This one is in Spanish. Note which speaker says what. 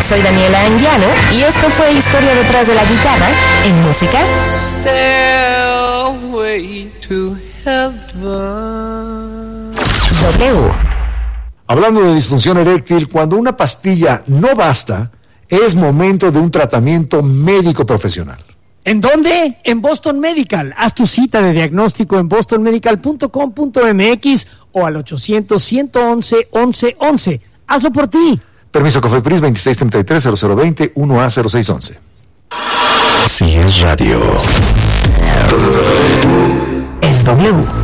Speaker 1: Soy Daniela Anguiano y esto fue Historia detrás de la guitarra en música.
Speaker 2: Stairway to heaven.
Speaker 1: W.
Speaker 3: Hablando de disfunción eréctil, cuando una pastilla no basta, es momento de un tratamiento médico profesional.
Speaker 4: ¿En dónde? En Boston Medical. Haz tu cita de diagnóstico en bostonmedical.com.mx o al 800-111-1111. Hazlo por ti.
Speaker 3: Permiso COFEPRIS 2633-0020 1A0611.
Speaker 5: Si es radio,
Speaker 1: Es W.